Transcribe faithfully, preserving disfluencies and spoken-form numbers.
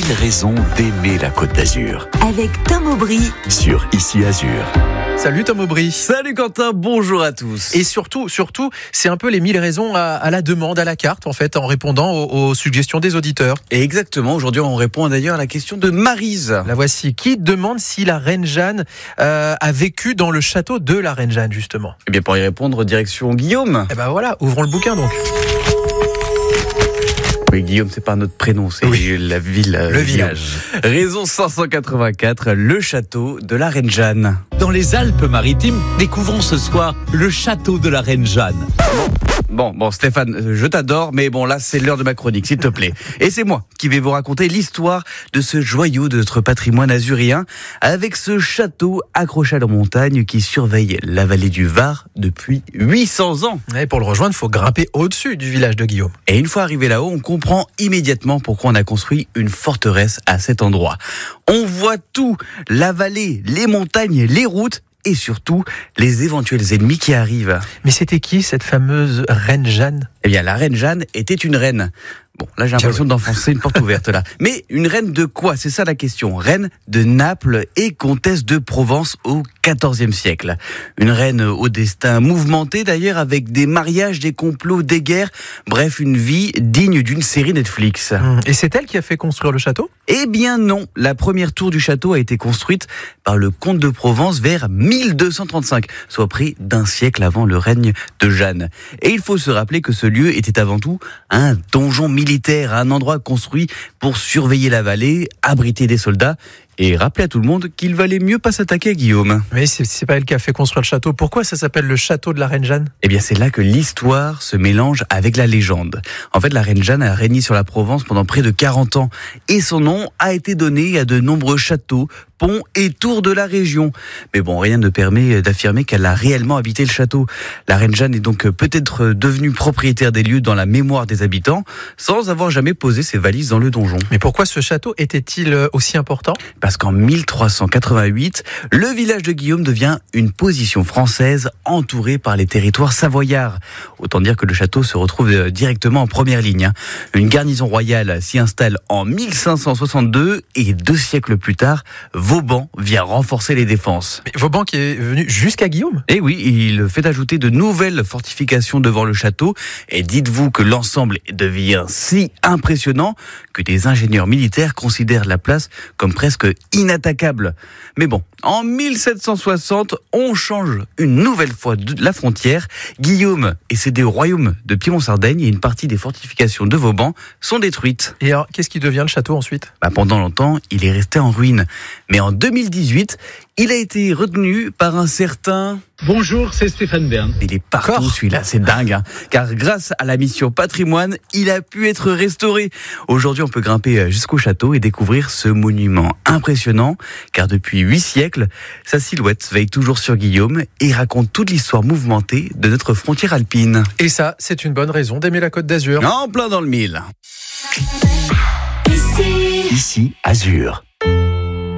mille raisons d'aimer la Côte d'Azur. Avec Tom Aubry Sur Ici Azur. Salut Tom Aubry. Salut Quentin, bonjour à tous. Et surtout, surtout, c'est un peu les mille raisons à, à la demande, à la carte, en fait, en répondant aux, aux suggestions des auditeurs. Et exactement, aujourd'hui on répond d'ailleurs à la question de Maryse. La voici, qui demande si la reine Jeanne euh, a vécu dans le château de la reine Jeanne, justement. Eh bien pour y répondre, direction Guillaume. Eh ben voilà, ouvrons le bouquin donc. Oui, Guillaume, c'est pas notre prénom, c'est Oui. la ville, Le le village. Raison cinq cent quatre-vingt-quatre, le château de la reine Jeanne. Dans les Alpes-Maritimes, découvrons ce soir le château de la reine Jeanne. Bon, bon Stéphane, je t'adore, mais bon là c'est l'heure de ma chronique, s'il te plaît. Et c'est moi qui vais vous raconter l'histoire de ce joyau de notre patrimoine azurien, avec ce château accroché à la montagne qui surveille la vallée du Var depuis huit cents ans. Et pour le rejoindre, il faut grimper au-dessus du village de Guillaume. Et une fois arrivé là-haut, on comprend immédiatement pourquoi on a construit une forteresse à cet endroit. On voit tout, la vallée, les montagnes, les routes et surtout les éventuels ennemis qui arrivent. Mais c'était qui cette fameuse reine Jeanne ? Eh bien, la reine Jeanne était une reine. Bon, là j'ai l'impression d'enfoncer une porte ouverte là. Mais une reine de quoi ? C'est ça la question. Reine de Naples et comtesse de Provence au quatorzième siècle. Une reine au destin mouvementé d'ailleurs, avec des mariages, des complots, des guerres. Bref, une vie digne d'une série Netflix. Et c'est elle qui a fait construire le château ? Eh bien non, la première tour du château a été construite par le comte de Provence vers mille deux cent trente-cinq, soit près d'un siècle avant le règne de Jeanne. Et il faut se rappeler que ce lieu était avant tout un donjon militaire, un endroit construit pour surveiller la vallée, abriter des soldats et rappeler à tout le monde qu'il valait mieux pas s'attaquer à Guillaume. Mais c'est, c'est pas elle qui a fait construire le château. Pourquoi ça s'appelle le château de la reine Jeanne ? Eh bien c'est là que l'histoire se mélange avec la légende. En fait, la reine Jeanne a régné sur la Provence pendant près de quarante ans et son nom a été donné à de nombreux châteaux, ponts et tours de la région. Mais bon, rien ne permet d'affirmer qu'elle a réellement habité le château. La reine Jeanne est donc peut-être devenue propriétaire des lieux dans la mémoire des habitants, sans avoir jamais posé ses valises dans le donjon. Mais pourquoi ce château était-il aussi important ? Parce qu'en mille trois cent quatre-vingt-huit, le village de Guillaume devient une position française entourée par les territoires savoyards. Autant dire que le château se retrouve directement en première ligne. Une garnison royale s'y installe en mille cinq cent soixante-deux et deux siècles plus tard, Vauban vient renforcer les défenses. Mais Vauban qui est venu jusqu'à Guillaume ? Et oui, il fait ajouter de nouvelles fortifications devant le château. Et dites-vous que l'ensemble devient si impressionnant que des ingénieurs militaires considèrent la place comme presque inattaquable. Mais bon, en mille sept cent soixante, on change une nouvelle fois de la frontière. Guillaume est cédé au royaume de Piémont-Sardaigne et une partie des fortifications de Vauban sont détruites. Et alors, qu'est-ce qui devient le château ensuite ? Bah, pendant longtemps, il est resté en ruine. Mais en deux mille dix-huit, il a été retenu par un certain... Bonjour, c'est Stéphane Bern. Il est partout Encore celui-là, c'est dingue. Hein. Car grâce à la mission patrimoine, il a pu être restauré. Aujourd'hui, on peut grimper jusqu'au château et découvrir ce monument impressionnant. Car depuis huit siècles, sa silhouette veille toujours sur Guillaume et raconte toute l'histoire mouvementée de notre frontière alpine. Et ça, c'est une bonne raison d'aimer la Côte d'Azur. En plein dans le mille. Ici Ici Azur.